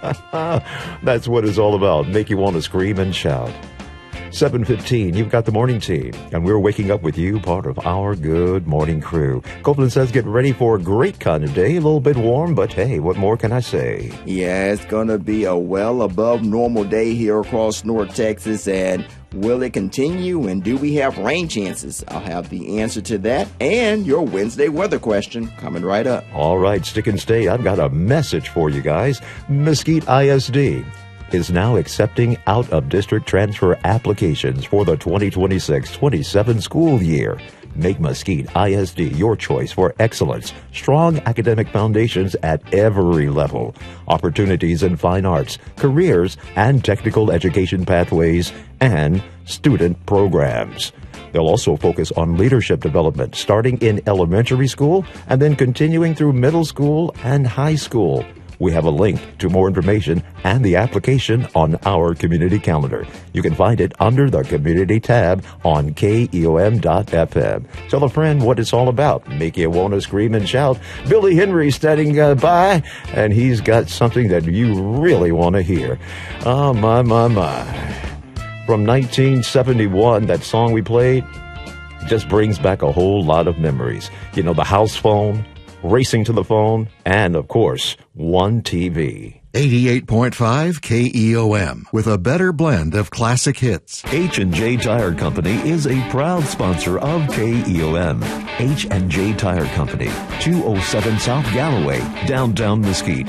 That's what it's all about. Make you want to scream and shout. 7:15, you've got the morning team, and we're waking up with you, part of our good morning crew. Copeland says get ready for a great kind of day, a little bit warm, but hey, what more can I say? Yeah, it's going to be a well above normal day here across North Texas, and will it continue, and do we have rain chances? I'll have the answer to that and your Wednesday weather question coming right up. All right, stick and stay. I've got a message for you guys. Mesquite ISD is now accepting out-of-district transfer applications for the 2026-27 school year. Make Mesquite ISD your choice for excellence, strong academic foundations at every level, opportunities in fine arts, careers, and technical education pathways, and student programs. They'll also focus on leadership development, starting in elementary school and then continuing through middle school and high school. We have a link to more information and the application on our community calendar. You can find it under the community tab on KEOM.FM. Tell a friend what it's all about. Make you want to scream and shout. Billy Henry standing by, and he's got something that you really want to hear. Oh, my. From 1971, that song we played just brings back a whole lot of memories. You know, the house phone, racing to the phone, and, of course, One TV. 88.5 KEOM, with a better blend of classic hits. H&J Tire Company is a proud sponsor of KEOM. H&J Tire Company, 207 South Galloway, downtown Mesquite,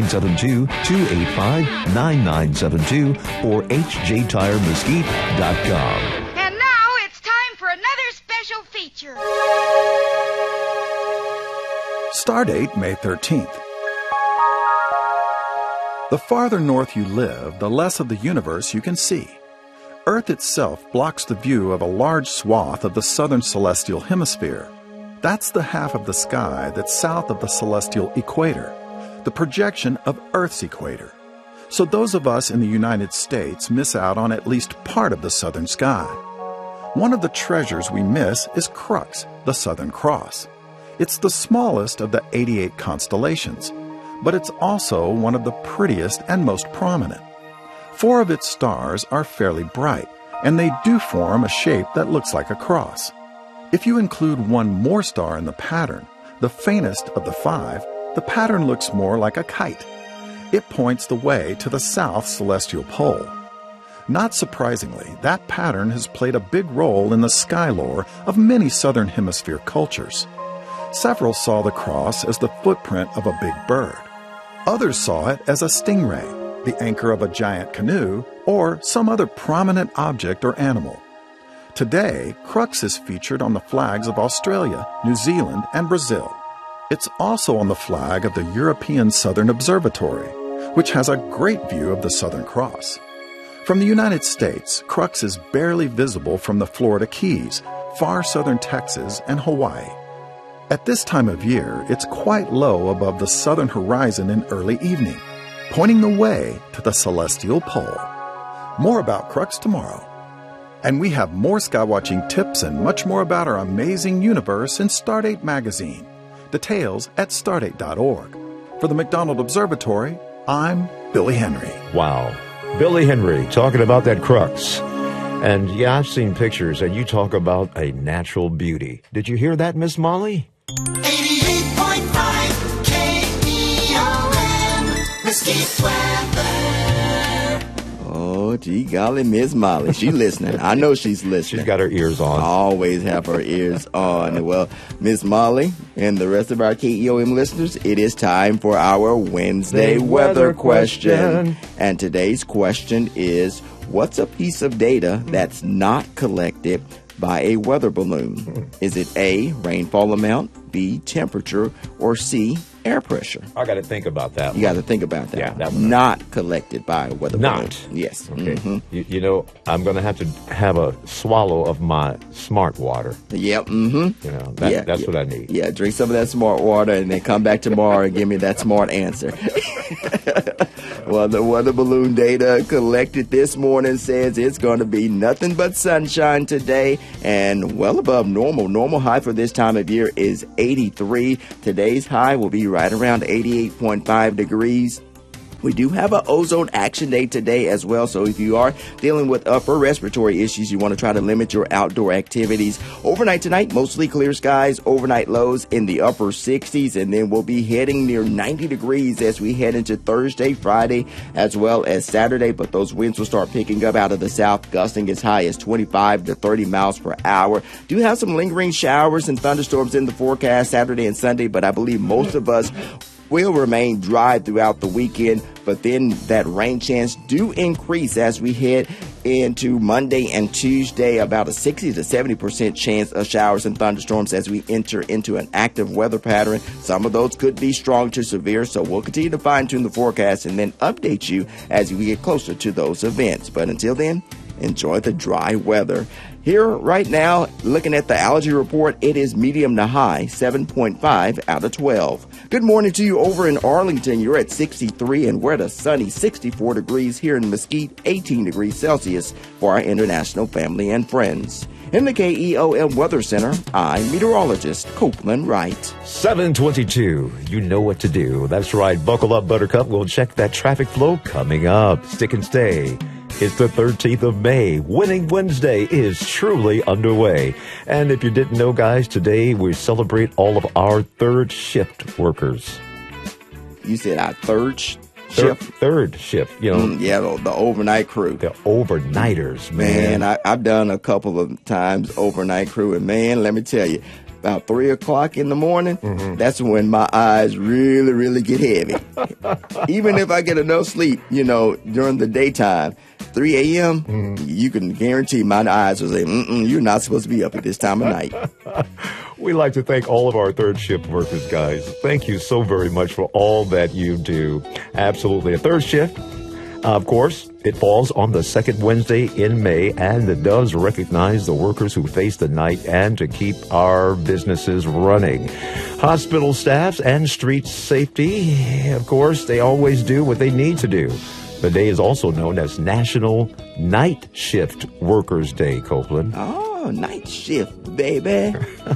972-285-9972 or hjtiremesquite.com. And now it's time for another special feature. Stardate, May 13th. The farther north you live, the less of the universe you can see. Earth itself blocks the view of a large swath of the southern celestial hemisphere. That's the half of the sky that's south of the celestial equator, the projection of Earth's equator. So those of us in the United States miss out on at least part of the southern sky. One of the treasures we miss is Crux, the Southern Cross. It's the smallest of the 88 constellations, but it's also one of the prettiest and most prominent. 4 of its stars are fairly bright, and they do form a shape that looks like a cross. If you include one more star in the pattern, the faintest of the 5, the pattern looks more like a kite. It points the way to the south celestial pole. Not surprisingly, that pattern has played a big role in the sky lore of many southern hemisphere cultures. Several saw the cross as the footprint of a big bird. Others saw it as a stingray, the anchor of a giant canoe, or some other prominent object or animal. Today, Crux is featured on the flags of Australia, New Zealand, and Brazil. It's also on the flag of the European Southern Observatory, which has a great view of the Southern Cross. From the United States, Crux is barely visible from the Florida Keys, far southern Texas, and Hawaii. At this time of year, it's quite low above the southern horizon in early evening, pointing the way to the celestial pole. More about Crux tomorrow. And we have more skywatching tips and much more about our amazing universe in Stardate magazine. Details at stardate.org. For the McDonald Observatory, I'm Billy Henry. Wow. Billy Henry talking about that Crux. And yeah, I've seen pictures, and you talk about a natural beauty. Did you hear that, Miss Molly? 88.5 KEOM, Mesquite weather. Oh, gee golly, Miss Molly. She's listening. I know she's listening. She's got her ears on. Always have her ears on. Well, Miss Molly and the rest of our KEOM listeners, it is time for our Wednesday weather question. And today's question is, what's a piece of data that's not collected by a weather balloon? Is it A, rainfall amount, B, temperature, or C, air pressure? I got to think about that. You got to think about that. Yeah, that one. Not collected by a weather balloon. Not? Yes. Okay. Mm-hmm. You know, I'm going to have a swallow of my smart water. Yep. Mm-hmm. You know, that's what I need. Yeah, drink some of that smart water and then come back tomorrow and give me that smart answer. Well, the weather balloon data collected this morning says it's going to be nothing but sunshine today and well above normal. Normal high for this time of year is 83. Today's high will be right around 88.5 degrees. We do have an ozone action day today as well. So if you are dealing with upper respiratory issues, you want to try to limit your outdoor activities. Overnight tonight, mostly clear skies, overnight lows in the upper 60s, and then we'll be heading near 90 degrees as we head into Thursday, Friday, as well as Saturday. But those winds will start picking up out of the south, gusting as high as 25 to 30 miles per hour. Do have some lingering showers and thunderstorms in the forecast Saturday and Sunday, but I believe most of us will remain dry throughout the weekend, but then that rain chance do increase as we head into Monday and Tuesday, about a 60 to 70% chance of showers and thunderstorms as we enter into an active weather pattern. Some of those could be strong to severe, so we'll continue to fine-tune the forecast and then update you as we get closer to those events. But until then, enjoy the dry weather. Here right now, looking at the allergy report, it is medium to high, 7.5 out of 12. Good morning to you over in Arlington. You're at 63, and we're at a sunny 64 degrees here in Mesquite, 18 degrees Celsius for our international family and friends. In the KEOM Weather Center, I'm meteorologist Copeland Wright. 7:22. You know what to do. That's right. Buckle up, Buttercup. We'll check that traffic flow coming up. Stick and stay. It's the 13th of May. Winning Wednesday is truly underway. And if you didn't know, guys, today we celebrate all of our third shift workers. You said our third shift? Third shift, you know. Yeah, the overnight crew. The overnighters, man. I've done a couple of times overnight crew, and man, let me tell you, about 3 o'clock in the morning, that's when my eyes really, really get heavy. Even if I get enough sleep, you know, during the daytime, 3 a.m., you can guarantee my eyes will say, you're not supposed to be up at this time of night. We'd like to thank all of our third shift workers, guys. Thank you so very much for all that you do. Absolutely. A third shift, of course, it falls on the second Wednesday in May, and it does recognize the workers who face the night and to keep our businesses running. Hospital staffs and street safety, of course, they always do what they need to do. The day is also known as National Night Shift Workers Day, Copeland. Oh, night shift, baby.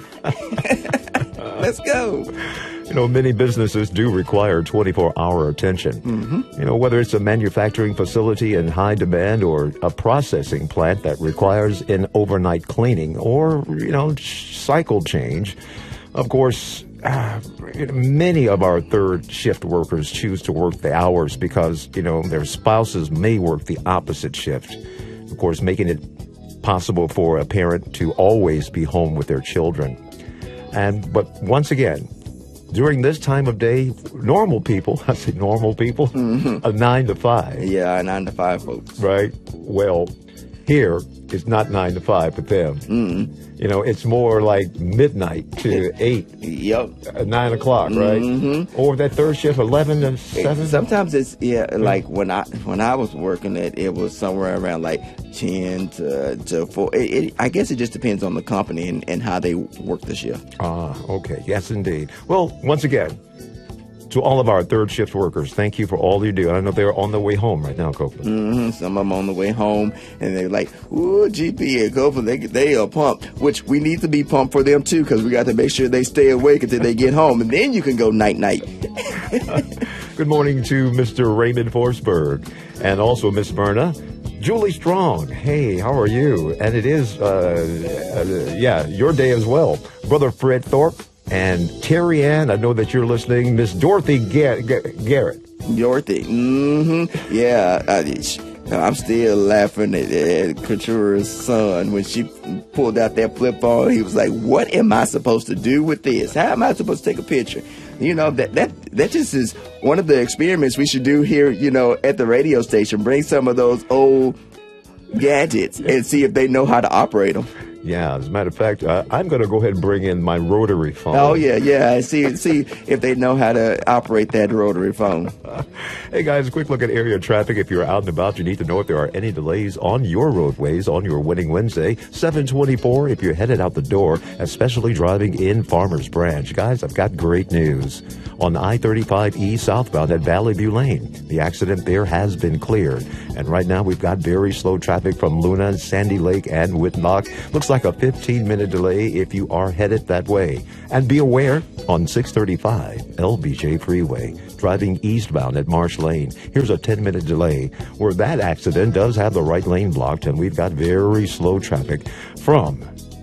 Let's go. You know, many businesses do require 24-hour attention. You know, whether it's a manufacturing facility in high demand or a processing plant that requires an overnight cleaning or, you know, cycle change. Of course, many of our third shift workers choose to work the hours because, you know, their spouses may work the opposite shift. Of course, making it possible for a parent to always be home with their children. But once again, during this time of day, normal people, I say normal people, a 9 to 5. Yeah, 9 to 5 folks. Right? Well, here, it's not 9 to 5 with them. You know, it's more like midnight to 8. Yep. 9 o'clock, right? Or that third shift, 11 to 7. Sometimes it's, like when I was working it was somewhere around like 10 to 4. I guess it just depends on the company and how they work the shift. Ah, okay. Yes, indeed. Well, once again, to all of our third shift workers, thank you for all you do. I know they're on their way home right now, Copeland. Some of them on the way home, and they're like, ooh, GP and Copeland, they are pumped, which we need to be pumped for them, too, because we got to make sure they stay awake until they get home, and then you can go night-night. Good morning to Mr. Raymond Forsberg, and also Miss Verna. Julie Strong, hey, how are you? And it is, your day as well. Brother Fred Thorpe. And Terry Ann, I know that you're listening. Miss Dorothy Garrett. Dorothy, yeah. I'm still laughing at Katura's son when she pulled out that flip phone. He was like, "What am I supposed to do with this? How am I supposed to take a picture?" You know, that just is one of the experiments we should do here. You know, at the radio station, bring some of those old gadgets and see if they know how to operate them. Yeah, as a matter of fact, I'm going to go ahead and bring in my rotary phone. Oh, yeah. See if they know how to operate that rotary phone. Hey, guys, a quick look at area traffic. If you're out and about, you need to know if there are any delays on your roadways on your Winning Wednesday. 7:24 if you're headed out the door, especially driving in Farmers Branch. Guys, I've got great news. On I-35E southbound at Valley View Lane, the accident there has been cleared. And right now, we've got very slow traffic from Luna, Sandy Lake, and Whitlock. Looks like a 15-minute delay if you are headed that way. And be aware, on 635 LBJ Freeway, driving eastbound at Marsh Lane, here's a 10-minute delay where that accident does have the right lane blocked, and we've got very slow traffic from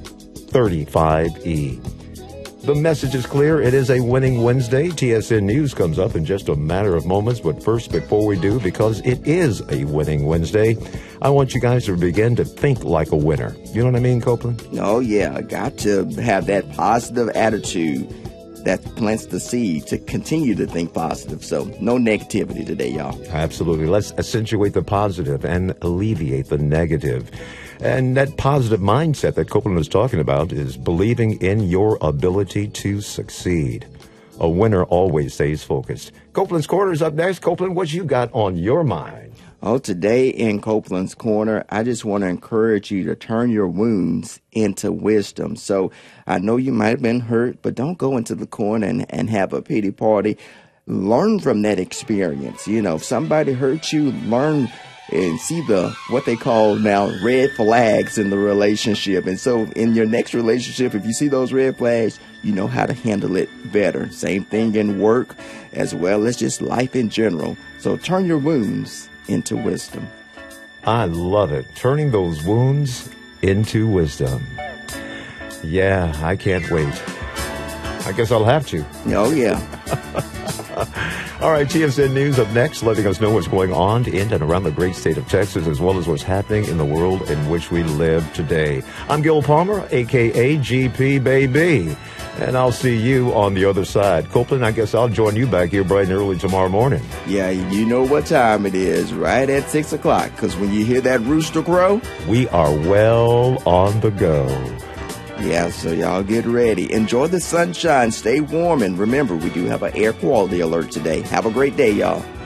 35E. The message is clear. It is a winning Wednesday. TSN News comes up in just a matter of moments. But first, before we do, because it is a winning Wednesday, I want you guys to begin to think like a winner. You know what I mean, Copeland? Oh, yeah. I got to have that positive attitude that plants the seed to continue to think positive. So no negativity today, y'all. Absolutely. Let's accentuate the positive and alleviate the negative. And that positive mindset that Copeland was talking about is believing in your ability to succeed. A winner always stays focused. Copeland's Corner is up next. Copeland, what you got on your mind? Oh, today in Copeland's Corner, I just want to encourage you to turn your wounds into wisdom. So I know you might have been hurt, but don't go into the corner and have a pity party. Learn from that experience. You know, if somebody hurt you, learn and see what they call now red flags in the relationship. And so in your next relationship, if you see those red flags, you know how to handle it better. Same thing in work as well as just life in general. So turn your wounds into wisdom. I love it. Turning those wounds into wisdom. Yeah, I can't wait. I guess I'll have to. Oh, yeah. All right, TSN News up next, letting us know what's going on in and around the great state of Texas, as well as what's happening in the world in which we live today. I'm Gil Palmer, a.k.a. GP Baby, and I'll see you on the other side. Copeland, I guess I'll join you back here bright and early tomorrow morning. Yeah, you know what time it is, right at 6 o'clock, because when you hear that rooster crow, we are well on the go. Yeah, so y'all get ready. Enjoy the sunshine. Stay warm. And remember, we do have an air quality alert today. Have a great day, y'all.